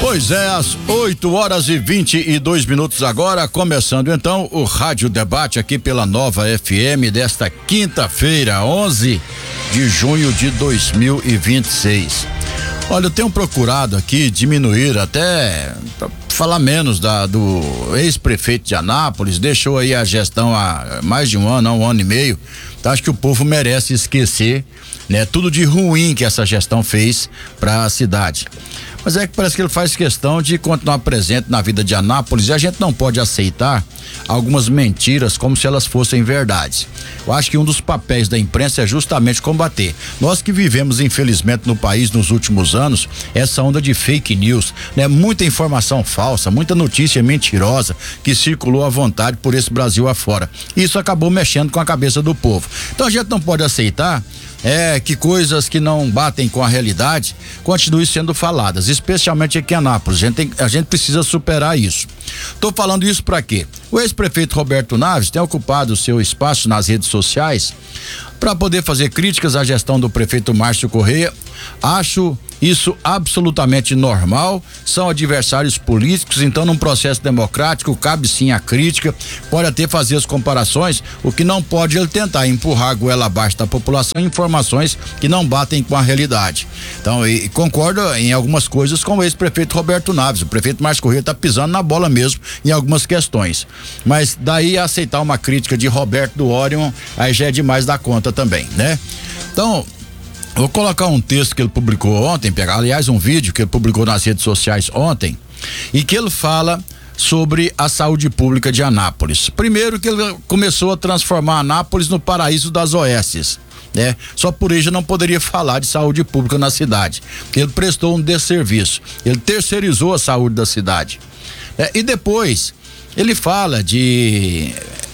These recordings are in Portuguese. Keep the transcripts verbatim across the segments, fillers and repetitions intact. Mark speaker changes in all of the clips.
Speaker 1: Pois é, às oito horas e vinte e dois minutos agora, começando então o Rádio Debate aqui pela Nova F M desta quinta-feira, onze de junho de dois mil e vinte e seis. Olha, eu tenho procurado aqui diminuir até pra falar menos da do ex-prefeito de Anápolis, deixou aí a gestão há mais de um ano, um ano e meio. Então, acho que o povo merece esquecer, né, tudo de ruim que essa gestão fez para a cidade. Mas é que parece que ele faz questão de continuar presente na vida de Anápolis e a gente não pode aceitar algumas mentiras como se elas fossem verdades. Eu acho que um dos papéis da imprensa é justamente combater. Nós que vivemos, infelizmente, no país nos últimos anos, essa onda de fake news, né? Muita informação falsa, muita notícia mentirosa que circulou à vontade por esse Brasil afora. Isso acabou mexendo com a cabeça do povo. Então a gente não pode aceitar É que coisas que não batem com a realidade continuem sendo faladas, especialmente aqui em Anápolis. A gente, tem, a gente precisa superar isso. Tô falando isso para quê? O ex-prefeito Roberto Naves tem ocupado o seu espaço nas redes sociais para poder fazer críticas à gestão do prefeito Márcio Correia. Acho isso absolutamente normal, são adversários políticos, então num processo democrático cabe sim a crítica, pode até fazer as comparações, o que não pode ele tentar empurrar a goela abaixo da população informações que não batem com a realidade. Então, e, e concordo em algumas coisas com o ex-prefeito Roberto Naves. O prefeito Márcio Correia tá pisando na bola mesmo em algumas questões, mas daí a aceitar uma crítica de Roberto do Orion, aí já é demais da conta também, né? Então, vou colocar um texto que ele publicou ontem, pegar, aliás, um vídeo que ele publicou nas redes sociais ontem, e que ele fala sobre a saúde pública de Anápolis. Primeiro que ele começou a transformar Anápolis no paraíso das oestes, né? Só por isso não poderia falar de saúde pública na cidade, porque ele prestou um desserviço, ele terceirizou a saúde da cidade. É, e depois ele fala de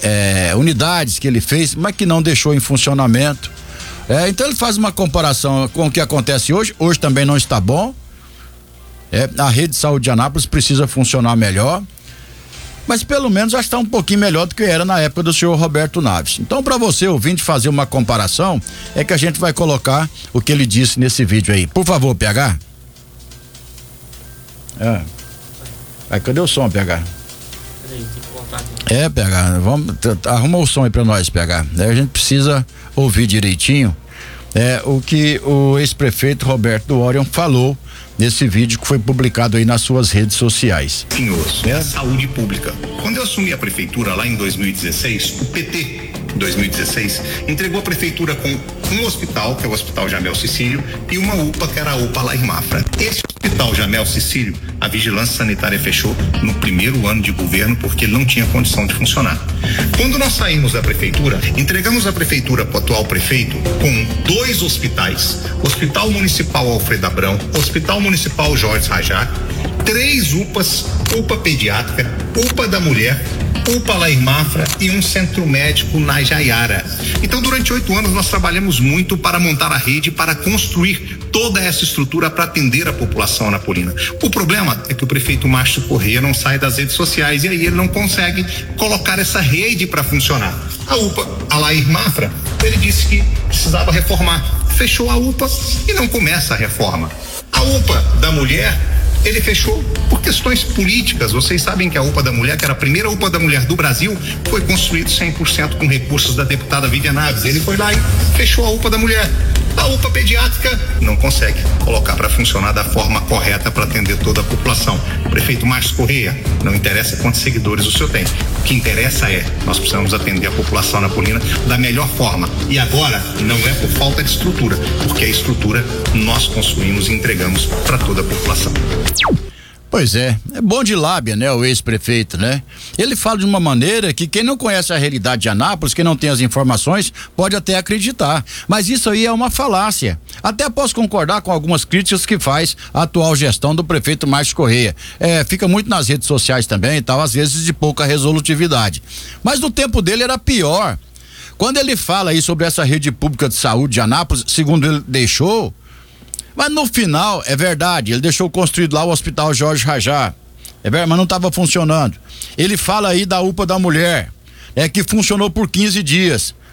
Speaker 1: é, unidades que ele fez, mas que não deixou em funcionamento. É, então ele faz uma comparação com o que acontece hoje. Hoje também não está bom. É, a rede de saúde de Anápolis precisa funcionar melhor, mas pelo menos já está um pouquinho melhor do que era na época do senhor Roberto Naves. Então, para você ouvinte fazer uma comparação, é que a gente vai colocar o que ele disse nesse vídeo aí. Por favor, P H. É. Aí, cadê o som, P H? É, P H, vamos, arruma o som aí pra nós, P H. Aí a gente precisa ouvir direitinho é, o que o ex-prefeito Roberto do Orion falou nesse vídeo que foi publicado aí nas suas redes sociais.
Speaker 2: Senhores, é. Saúde pública. Quando eu assumi a prefeitura lá em dois mil e dezesseis, o P T, em dois mil e dezesseis, entregou a prefeitura com um hospital, que é o Hospital Jamel Cecílio, e uma U P A, que era a U P A Lair Mafra. Esse Hospital Jamel Cecílio, a vigilância sanitária fechou no primeiro ano de governo porque ele não tinha condição de funcionar. Quando nós saímos da prefeitura, entregamos a prefeitura para o atual prefeito com dois hospitais: Hospital Municipal Alfredo Abrão, Hospital Municipal Jorge Rajá, três U P As, U P A Pediátrica, U P A da Mulher, U P A Lair Mafra e um centro médico na Jaiara. Então, durante oito anos, nós trabalhamos muito para montar a rede, para construir toda essa estrutura para atender a população anapolina. O problema é que o prefeito Márcio Correia não sai das redes sociais e aí ele não consegue colocar essa rede para funcionar. A U P A, a Lair Mafra, ele disse que precisava reformar. Fechou a U P A e não começa a reforma. A U P A da Mulher, ele fechou por questões políticas. Vocês sabem que a U P A da Mulher, que era a primeira U P A da Mulher do Brasil, foi construída cem por cento com recursos da deputada Vivian Naves. Ele foi lá e fechou a U P A da Mulher. A U P A Pediátrica não consegue colocar para funcionar da forma correta para atender toda a população. O prefeito Márcio Correia, não interessa quantos seguidores o senhor tem. O que interessa é, nós precisamos atender a população anapolina da melhor forma. E agora, não é por falta de estrutura, porque a estrutura nós construímos e entregamos para toda a população.
Speaker 1: Pois é, é bom de lábia, né, o ex-prefeito, né? Ele fala de uma maneira que quem não conhece a realidade de Anápolis, quem não tem as informações, pode até acreditar, mas isso aí é uma falácia. Até posso concordar com algumas críticas que faz a atual gestão do prefeito Márcio Correia. É, fica muito nas redes sociais também e tal, às vezes de pouca resolutividade. Mas no tempo dele era pior. Quando ele fala aí sobre essa rede pública de saúde de Anápolis, segundo ele deixou, mas no final, é verdade, ele deixou construído lá o Hospital Jorge Rajá, é verdade, mas não estava funcionando. Ele fala aí da U P A da Mulher, é que funcionou por quinze dias,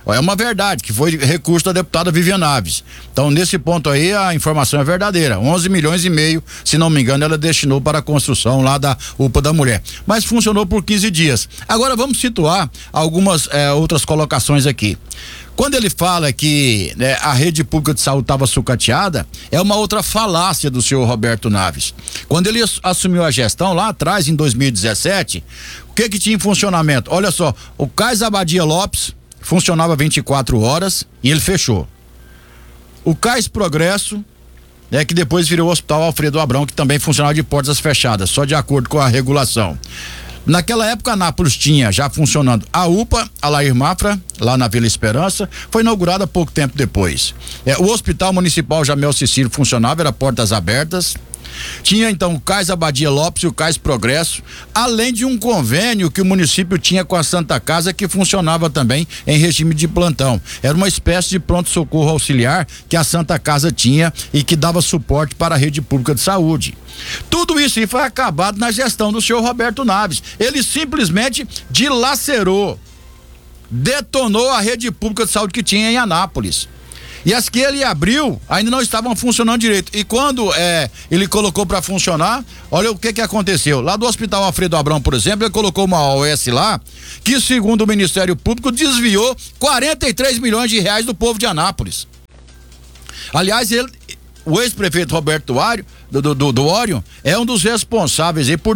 Speaker 1: É uma verdade, que foi recurso da deputada Viviane Naves. Então, nesse ponto aí, a informação é verdadeira. onze milhões e meio, se não me engano, ela destinou para a construção lá da U P A da mulher. Mas funcionou por quinze dias. Agora, vamos situar algumas eh, outras colocações aqui. Quando ele fala que, né, a rede pública de saúde estava sucateada, é uma outra falácia do senhor Roberto Naves. Quando ele assumiu a gestão lá atrás, em dois mil e dezessete, o que que tinha em funcionamento? Olha só, o Cais Abadia Lopes funcionava vinte e quatro horas e ele fechou. O Cais Progresso, né, que depois virou o Hospital Alfredo Abrão, que também funcionava de portas fechadas, só de acordo com a regulação. Naquela época, Anápolis tinha já funcionando a U P A, a Lair Mafra, lá na Vila Esperança, foi inaugurada pouco tempo depois. É, o Hospital Municipal Jamel Cecílio funcionava, era portas abertas. Tinha então o Cais Abadia Lopes e o Cais Progresso, além de um convênio que o município tinha com a Santa Casa, que funcionava também em regime de plantão. Era uma espécie de pronto-socorro auxiliar que a Santa Casa tinha e que dava suporte para a rede pública de saúde. Tudo isso aí foi acabado na gestão do senhor Roberto Naves. Ele simplesmente dilacerou, detonou a rede pública de saúde que tinha em Anápolis. E as que ele abriu ainda não estavam funcionando direito. E quando é, ele colocou para funcionar, olha o que que aconteceu. Lá do Hospital Alfredo Abrão, por exemplo, ele colocou uma O S lá, que segundo o Ministério Público desviou quarenta e três milhões de reais do povo de Anápolis. Aliás, ele, o ex-prefeito Roberto Duário, do, do, do, do Ório, é um dos responsáveis aí por